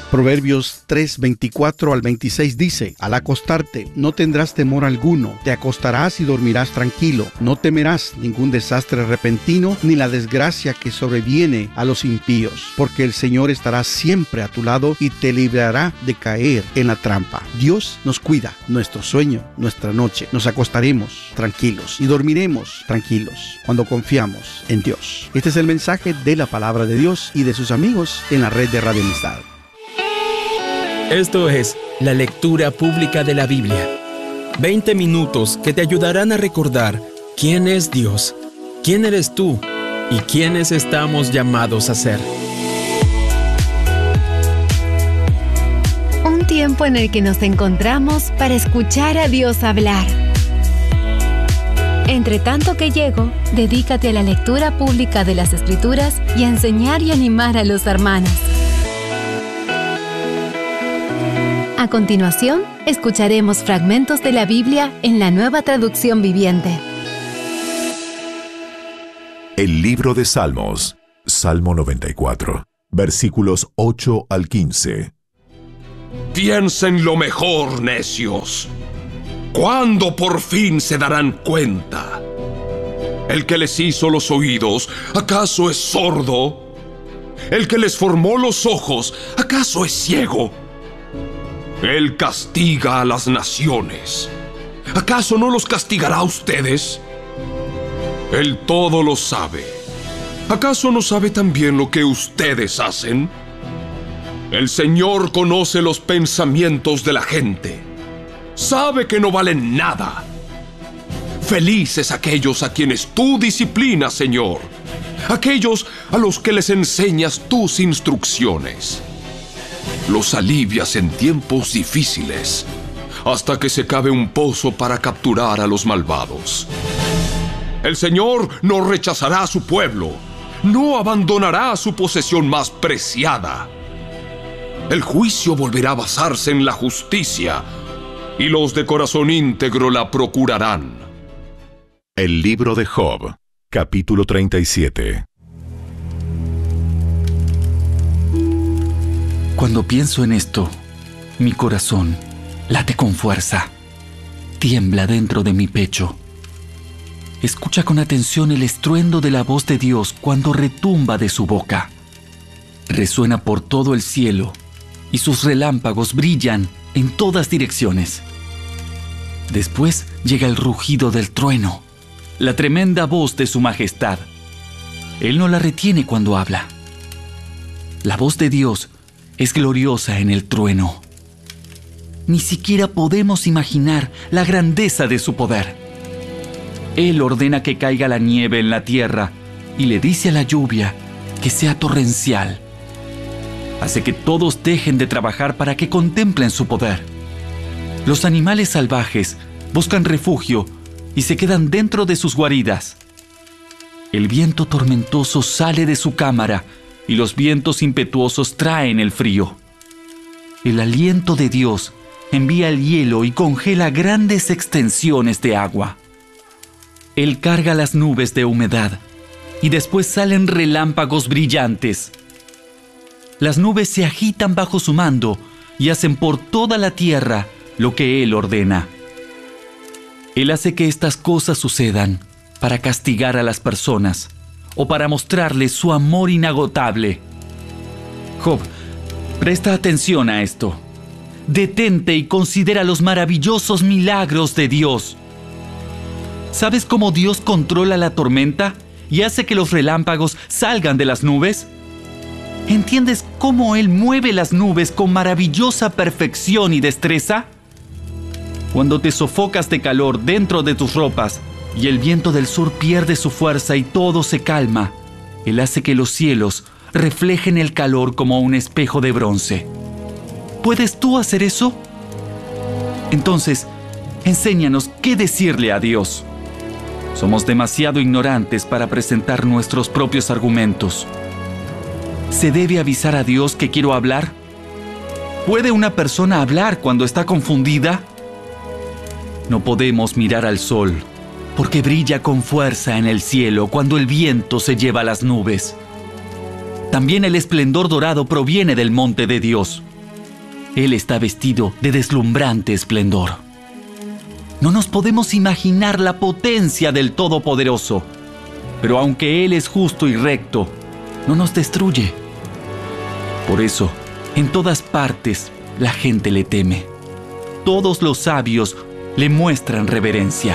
Proverbios 3:24 al 26 dice: al acostarte no tendrás temor alguno, te acostarás y dormirás tranquilo, no temerás ningún desastre repentino ni la desgracia que sobreviene a los impíos, porque el Señor estará siempre a tu lado y te librará de caer en la trampa. Dios nos cuida nuestro sueño, nuestra noche. Nos acostaremos tranquilos y dormiremos tranquilos cuando confiamos en Dios. Este es el mensaje de la palabra de Dios y de sus amigos en la red de Radio Amistad. Esto es la lectura pública de la Biblia. 20 minutos que te ayudarán a recordar quién es Dios, quién eres tú y quiénes estamos llamados a ser. Un tiempo en el que nos encontramos para escuchar a Dios hablar. Entre tanto que llego, dedícate a la lectura pública de las Escrituras y a enseñar y animar a los hermanos. A continuación, escucharemos fragmentos de la Biblia en la Nueva Traducción Viviente. El libro de Salmos, Salmo 94, versículos 8 al 15. Piensen lo mejor, necios. ¿Cuándo por fin se darán cuenta? ¿El que les hizo los oídos, acaso es sordo? ¿El que les formó los ojos, acaso es ciego? Él castiga a las naciones. ¿Acaso no los castigará a ustedes? Él todo lo sabe. ¿Acaso no sabe también lo que ustedes hacen? El Señor conoce los pensamientos de la gente. Sabe que no valen nada. Felices aquellos a quienes tú disciplinas, Señor. Aquellos a los que les enseñas tus instrucciones. Los alivias en tiempos difíciles, hasta que se cabe un pozo para capturar a los malvados. El Señor no rechazará a su pueblo, no abandonará su posesión más preciada. El juicio volverá a basarse en la justicia, y los de corazón íntegro la procurarán. El libro de Job, capítulo 37. Cuando pienso en esto, mi corazón late con fuerza, tiembla dentro de mi pecho. Escucha con atención el estruendo de la voz de Dios cuando retumba de su boca. Resuena por todo el cielo y sus relámpagos brillan en todas direcciones. Después llega el rugido del trueno, la tremenda voz de su majestad. Él no la retiene cuando habla. La voz de Dios es gloriosa en el trueno. Ni siquiera podemos imaginar la grandeza de su poder. Él ordena que caiga la nieve en la tierra y le dice a la lluvia que sea torrencial. Hace que todos dejen de trabajar para que contemplen su poder. Los animales salvajes buscan refugio y se quedan dentro de sus guaridas. El viento tormentoso sale de su cámara y los vientos impetuosos traen el frío. El aliento de Dios envía el hielo y congela grandes extensiones de agua. Él carga las nubes de humedad y después salen relámpagos brillantes. Las nubes se agitan bajo su mando y hacen por toda la tierra lo que Él ordena. Él hace que estas cosas sucedan para castigar a las personas o para mostrarles su amor inagotable. Job, presta atención a esto. Detente y considera los maravillosos milagros de Dios. ¿Sabes cómo Dios controla la tormenta y hace que los relámpagos salgan de las nubes? ¿Entiendes cómo Él mueve las nubes con maravillosa perfección y destreza? Cuando te sofocas de calor dentro de tus ropas y el viento del sur pierde su fuerza y todo se calma, Él hace que los cielos reflejen el calor como un espejo de bronce. ¿Puedes tú hacer eso? Entonces, enséñanos qué decirle a Dios. Somos demasiado ignorantes para presentar nuestros propios argumentos. ¿Se debe avisar a Dios que quiero hablar? ¿Puede una persona hablar cuando está confundida? No podemos mirar al sol, porque brilla con fuerza en el cielo cuando el viento se lleva las nubes. También el esplendor dorado proviene del monte de Dios. Él está vestido de deslumbrante esplendor. No nos podemos imaginar la potencia del Todopoderoso, pero aunque Él es justo y recto, no nos destruye. Por eso, en todas partes, la gente le teme. Todos los sabios le muestran reverencia.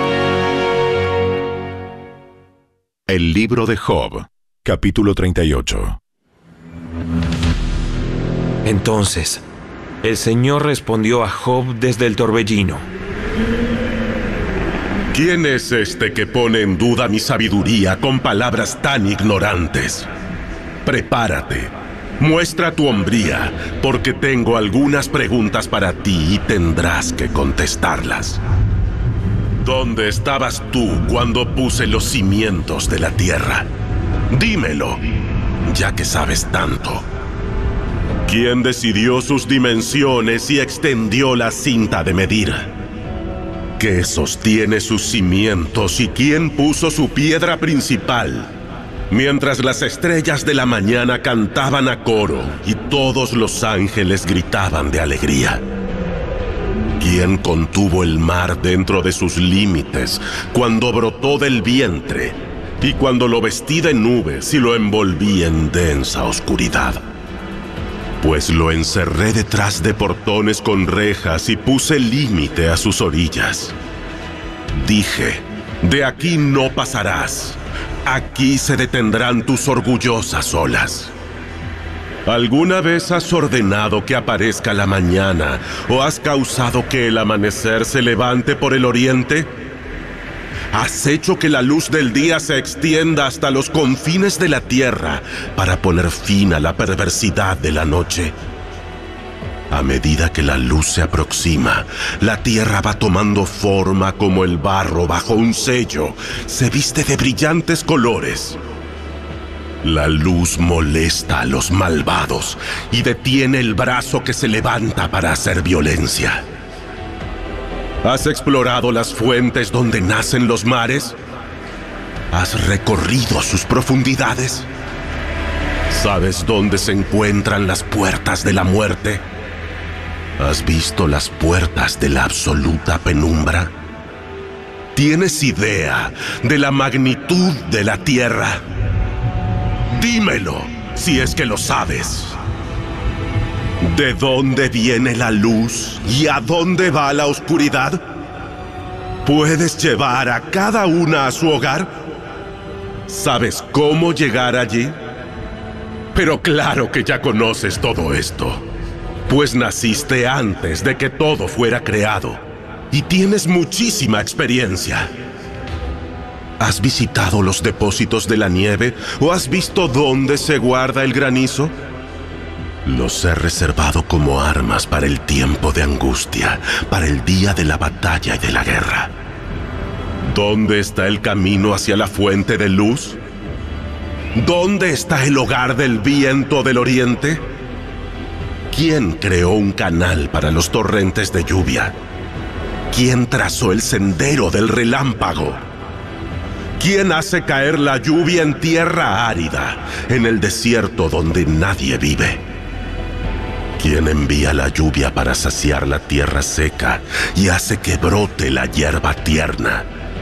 El libro de Job, capítulo 38. Entonces, el Señor respondió a Job desde el torbellino. ¿Quién es este que pone en duda mi sabiduría con palabras tan ignorantes? Prepárate, muestra tu hombría, porque tengo algunas preguntas para ti y tendrás que contestarlas. ¿Dónde estabas tú cuando puse los cimientos de la tierra? Dímelo, ya que sabes tanto. ¿Quién decidió sus dimensiones y extendió la cinta de medir? ¿Qué sostiene sus cimientos y quién puso su piedra principal? Mientras las estrellas de la mañana cantaban a coro y todos los ángeles gritaban de alegría. ¿Quién contuvo el mar dentro de sus límites cuando brotó del vientre y cuando lo vestí de nubes y lo envolví en densa oscuridad? Pues lo encerré detrás de portones con rejas y puse límite a sus orillas. Dije, de aquí no pasarás, aquí se detendrán tus orgullosas olas. ¿Alguna vez has ordenado que aparezca la mañana o has causado que el amanecer se levante por el oriente? ¿Has hecho que la luz del día se extienda hasta los confines de la tierra para poner fin a la perversidad de la noche? A medida que la luz se aproxima, la tierra va tomando forma como el barro bajo un sello, se viste de brillantes colores. La luz molesta a los malvados y detiene el brazo que se levanta para hacer violencia. ¿Has explorado las fuentes donde nacen los mares? ¿Has recorrido sus profundidades? ¿Sabes dónde se encuentran las puertas de la muerte? ¿Has visto las puertas de la absoluta penumbra? ¿Tienes idea de la magnitud de la tierra? Dímelo, si es que lo sabes. ¿De dónde viene la luz y a dónde va la oscuridad? ¿Puedes llevar a cada una a su hogar? ¿Sabes cómo llegar allí? Pero claro que ya conoces todo esto, pues naciste antes de que todo fuera creado y tienes muchísima experiencia. ¿Has visitado los depósitos de la nieve o has visto dónde se guarda el granizo? Los he reservado como armas para el tiempo de angustia, para el día de la batalla y de la guerra. ¿Dónde está el camino hacia la fuente de luz? ¿Dónde está el hogar del viento del oriente? ¿Quién creó un canal para los torrentes de lluvia? ¿Quién trazó el sendero del relámpago? ¿Quién hace caer la lluvia en tierra árida, en el desierto donde nadie vive? ¿Quién envía la lluvia para saciar la tierra seca y hace que brote la hierba tierna?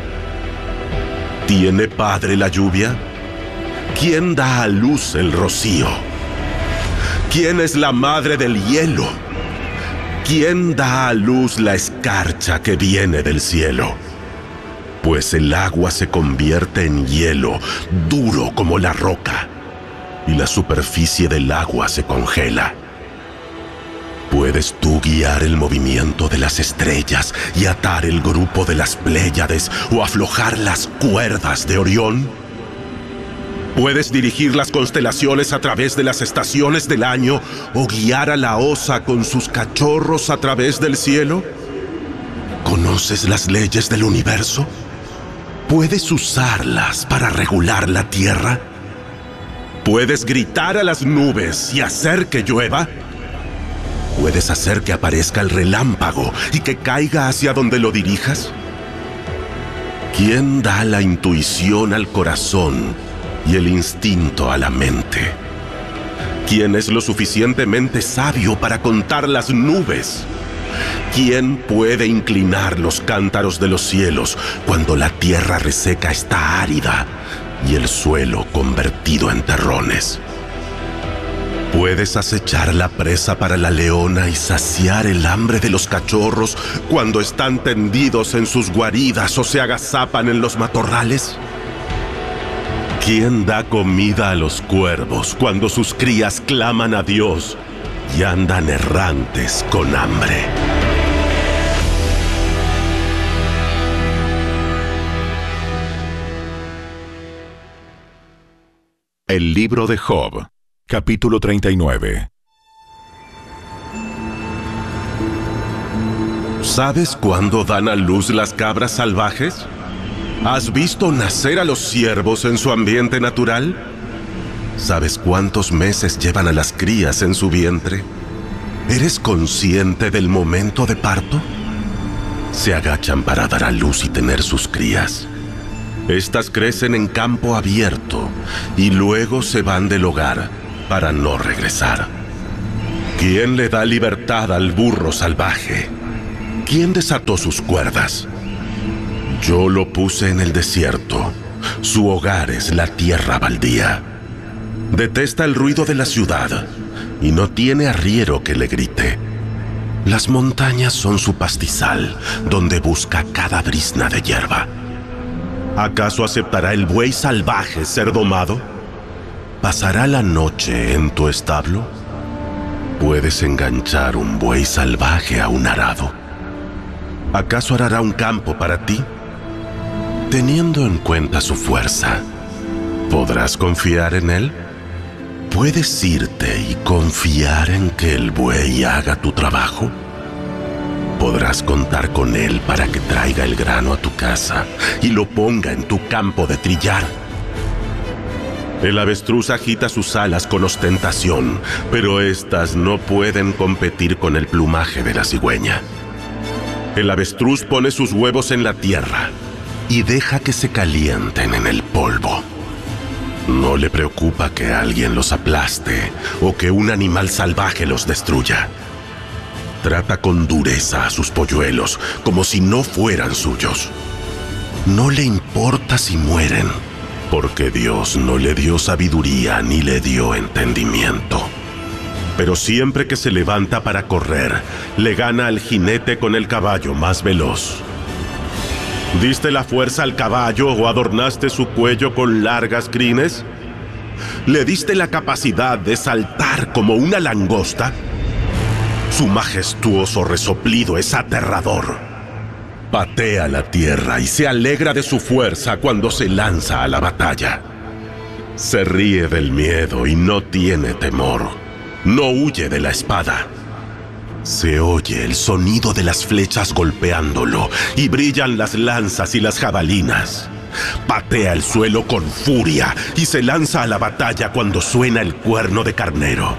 ¿Tiene padre la lluvia? ¿Quién da a luz el rocío? ¿Quién es la madre del hielo? ¿Quién da a luz la escarcha que viene del cielo? Pues el agua se convierte en hielo, duro como la roca, y la superficie del agua se congela. ¿Puedes tú guiar el movimiento de las estrellas y atar el grupo de las Pléyades o aflojar las cuerdas de Orión? ¿Puedes dirigir las constelaciones a través de las estaciones del año o guiar a la osa con sus cachorros a través del cielo? ¿Conoces las leyes del universo? ¿Puedes usarlas para regular la tierra? ¿Puedes gritar a las nubes y hacer que llueva? ¿Puedes hacer que aparezca el relámpago y que caiga hacia donde lo dirijas? ¿Quién da la intuición al corazón y el instinto a la mente? ¿Quién es lo suficientemente sabio para contar las nubes? ¿Quién puede inclinar los cántaros de los cielos cuando la tierra reseca está árida y el suelo convertido en terrones? ¿Puedes acechar la presa para la leona y saciar el hambre de los cachorros cuando están tendidos en sus guaridas o se agazapan en los matorrales? ¿Quién da comida a los cuervos cuando sus crías claman a Dios y andan errantes con hambre? El libro de Job, capítulo 39. ¿Sabes cuándo dan a luz las cabras salvajes? ¿Has visto nacer a los ciervos en su ambiente natural? ¿Sabes cuántos meses llevan a las crías en su vientre? ¿Eres consciente del momento de parto? Se agachan para dar a luz y tener sus crías. Estas crecen en campo abierto y luego se van del hogar para no regresar. ¿Quién le da libertad al burro salvaje? ¿Quién desató sus cuerdas? Yo lo puse en el desierto. Su hogar es la tierra baldía. Detesta el ruido de la ciudad y no tiene arriero que le grite. Las montañas son su pastizal, donde busca cada brizna de hierba. ¿Acaso aceptará el buey salvaje ser domado? ¿Pasará la noche en tu establo? ¿Puedes enganchar un buey salvaje a un arado? ¿Acaso arará un campo para ti? Teniendo en cuenta su fuerza, ¿podrás confiar en él? ¿Puedes irte y confiar en que el buey haga tu trabajo? ¿Podrás contar con él para que traiga el grano a tu casa y lo ponga en tu campo de trillar? El avestruz agita sus alas con ostentación, pero éstas no pueden competir con el plumaje de la cigüeña. El avestruz pone sus huevos en la tierra y deja que se calienten en el polvo. No le preocupa que alguien los aplaste o que un animal salvaje los destruya. Trata con dureza a sus polluelos como si no fueran suyos. No le importa si mueren, porque Dios no le dio sabiduría ni le dio entendimiento. Pero siempre que se levanta para correr, le gana al jinete con el caballo más veloz. ¿Diste la fuerza al caballo o adornaste su cuello con largas crines? ¿Le diste la capacidad de saltar como una langosta? Su majestuoso resoplido es aterrador. Patea la tierra y se alegra de su fuerza cuando se lanza a la batalla. Se ríe del miedo y no tiene temor. No huye de la espada. Se oye el sonido de las flechas golpeándolo y brillan las lanzas y las jabalinas. Patea el suelo con furia y se lanza a la batalla cuando suena el cuerno de carnero.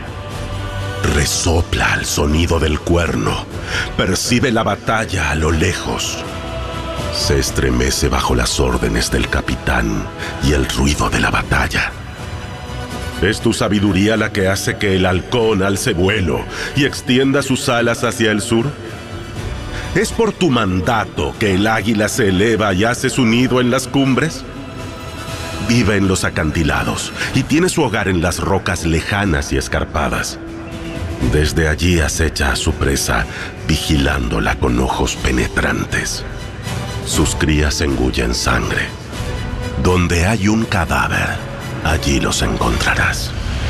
Resopla al sonido del cuerno, percibe la batalla a lo lejos. Se estremece bajo las órdenes del capitán y el ruido de la batalla. ¿Es tu sabiduría la que hace que el halcón alce vuelo y extienda sus alas hacia el sur? ¿Es por tu mandato que el águila se eleva y hace su nido en las cumbres? Vive en los acantilados y tiene su hogar en las rocas lejanas y escarpadas. Desde allí acecha a su presa, vigilándola con ojos penetrantes. Sus crías engullen sangre. Donde hay un cadáver, allí los encontrarás.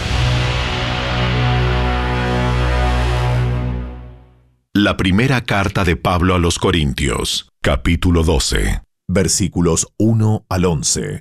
La primera carta de Pablo a los Corintios, capítulo 12, versículos 1 al 11.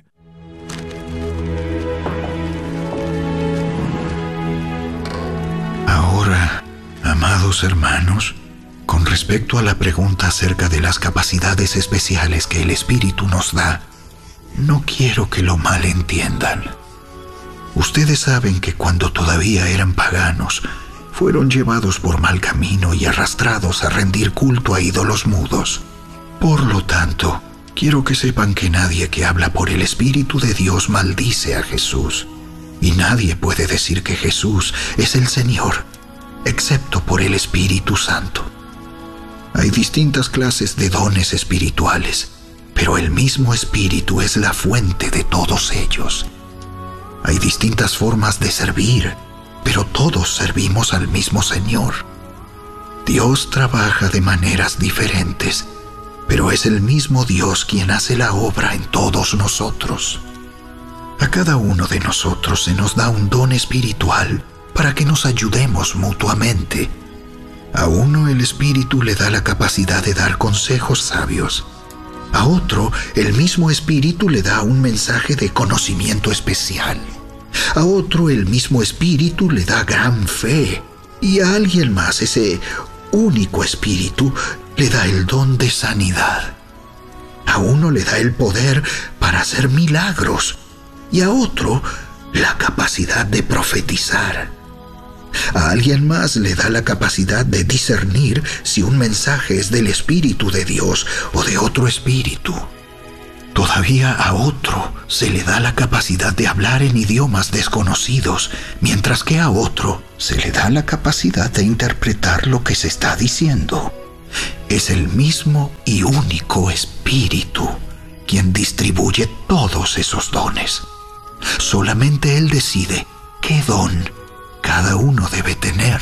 Ahora, amados hermanos, con respecto a la pregunta acerca de las capacidades especiales que el Espíritu nos da, no quiero que lo malentiendan. Ustedes saben que cuando todavía eran paganos, fueron llevados por mal camino y arrastrados a rendir culto a ídolos mudos. Por lo tanto, quiero que sepan que nadie que habla por el Espíritu de Dios maldice a Jesús. Y nadie puede decir que Jesús es el Señor, excepto por el Espíritu Santo. Hay distintas clases de dones espirituales, pero el mismo Espíritu es la fuente de todos ellos. Hay distintas formas de servir, pero todos servimos al mismo Señor. Dios trabaja de maneras diferentes, pero es el mismo Dios quien hace la obra en todos nosotros. A cada uno de nosotros se nos da un don espiritual para que nos ayudemos mutuamente. A uno el Espíritu le da la capacidad de dar consejos sabios. A otro el mismo Espíritu le da un mensaje de conocimiento especial. A otro el mismo Espíritu le da gran fe. Y a alguien más ese único Espíritu le da el don de sanidad. A uno le da el poder para hacer milagros y a otro la capacidad de profetizar. A alguien más le da la capacidad de discernir si un mensaje es del Espíritu de Dios o de otro espíritu. Todavía a otro se le da la capacidad de hablar en idiomas desconocidos, mientras que a otro se le da la capacidad de interpretar lo que se está diciendo. Es el mismo y único Espíritu quien distribuye todos esos dones. Solamente Él decide qué don cada uno debe tener.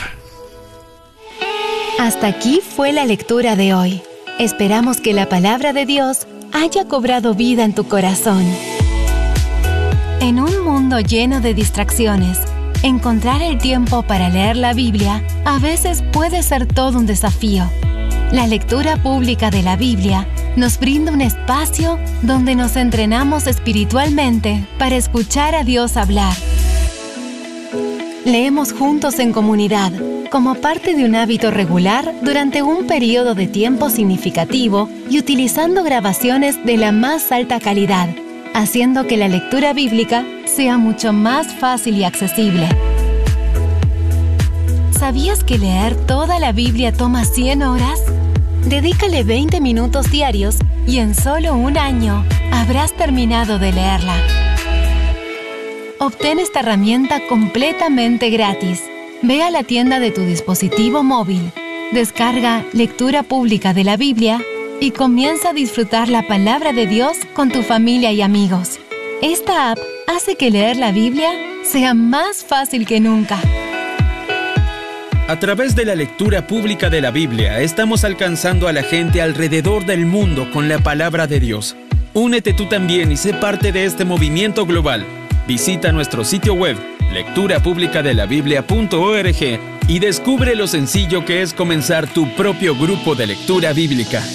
Hasta aquí fue la lectura de hoy. Esperamos que la palabra de Dios haya cobrado vida en tu corazón. En un mundo lleno de distracciones, encontrar el tiempo para leer la Biblia a veces puede ser todo un desafío. La lectura pública de la Biblia nos brinda un espacio donde nos entrenamos espiritualmente para escuchar a Dios hablar. Leemos juntos en comunidad, como parte de un hábito regular durante un periodo de tiempo significativo y utilizando grabaciones de la más alta calidad, haciendo que la lectura bíblica sea mucho más fácil y accesible. ¿Sabías que leer toda la Biblia toma 100 horas? Dedícale 20 minutos diarios y en solo un año habrás terminado de leerla. Obtén esta herramienta completamente gratis. Ve a la tienda de tu dispositivo móvil, descarga Lectura Pública de la Biblia y comienza a disfrutar la palabra de Dios con tu familia y amigos. Esta app hace que leer la Biblia sea más fácil que nunca. A través de la lectura pública de la Biblia, estamos alcanzando a la gente alrededor del mundo con la palabra de Dios. Únete tú también y sé parte de este movimiento global. Visita nuestro sitio web, lecturapublicadelabiblia.org, y descubre lo sencillo que es comenzar tu propio grupo de lectura bíblica.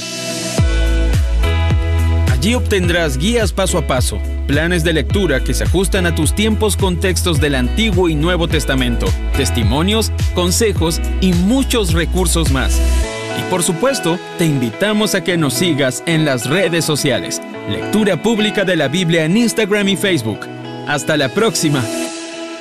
Allí obtendrás guías paso a paso, planes de lectura que se ajustan a tus tiempos con textos del Antiguo y Nuevo Testamento, testimonios, consejos y muchos recursos más. Y por supuesto, te invitamos a que nos sigas en las redes sociales. Lectura Pública de la Biblia en Instagram y Facebook. ¡Hasta la próxima!